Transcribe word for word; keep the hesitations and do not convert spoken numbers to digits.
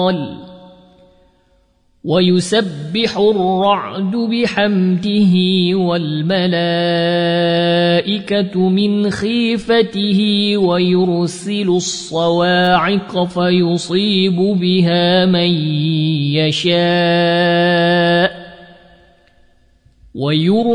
ويسبح الرعد بحمده والملائكة من خيفته ويرسل الصواعق فيصيب بها من يشاء ويرسل